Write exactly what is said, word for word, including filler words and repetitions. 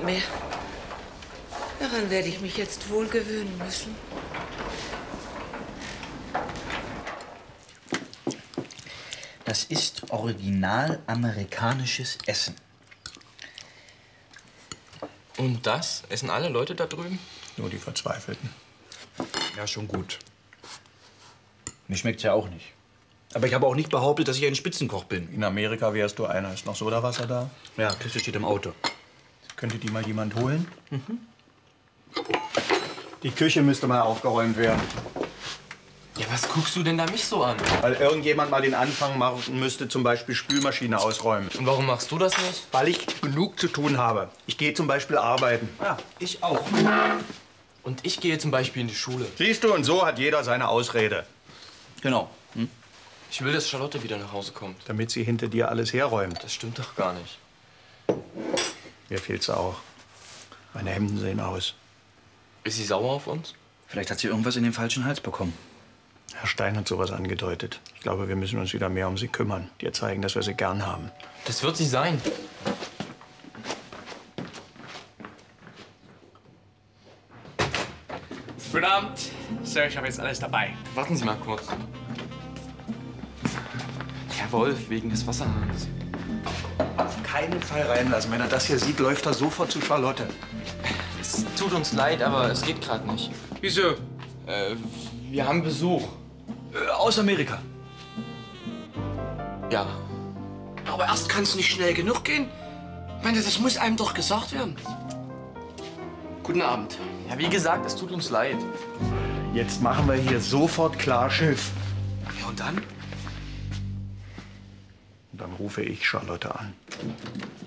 niemand mehr. Daran werde ich mich jetzt wohl gewöhnen müssen. Das ist original amerikanisches Essen. Und das? Essen alle Leute da drüben? Nur die Verzweifelten. Ja, schon gut. Mir schmeckt's ja auch nicht. Aber ich habe auch nicht behauptet, dass ich ein Spitzenkoch bin. In Amerika wärst du einer. Ist noch Sodawasser da? Ja, Kiste steht im Auto. Könnte die mal jemand holen? Mhm. Die Küche müsste mal aufgeräumt werden. Ja, was guckst du denn da mich so an? Weil irgendjemand mal den Anfang machen müsste, zum Beispiel Spülmaschine ausräumen. Und warum machst du das nicht? Weil ich genug zu tun habe. Ich gehe zum Beispiel arbeiten. Ja, ich auch. Und ich gehe zum Beispiel in die Schule. Siehst du, und so hat jeder seine Ausrede. Genau. Hm? Ich will, dass Charlotte wieder nach Hause kommt. Damit sie hinter dir alles herräumt. Das stimmt doch gar nicht. Mir fehlt's auch. Meine Hemden sehen aus. Ist sie sauer auf uns? Vielleicht hat sie irgendwas in den falschen Hals bekommen. Herr Stein hat sowas angedeutet. Ich glaube, wir müssen uns wieder mehr um sie kümmern. Dir zeigen, dass wir sie gern haben. Das wird sie sein. Guten Abend. Sir, ich habe jetzt alles dabei. Warten Sie mal kurz. Herr Wolf, wegen des Wasserhahns. Auf keinen Fall reinlassen. Wenn er das hier sieht, läuft er sofort zu Charlotte. Es tut uns leid, aber es geht gerade nicht. Wieso? Äh, wir haben Besuch. Äh, aus Amerika. Ja. Aber erst kann es nicht schnell genug gehen. Ich meine, das muss einem doch gesagt werden. Guten Abend. Ja, wie gesagt, es tut uns leid. Jetzt machen wir hier sofort Klarschiff. Ja, und dann? Und dann rufe ich Charlotte an.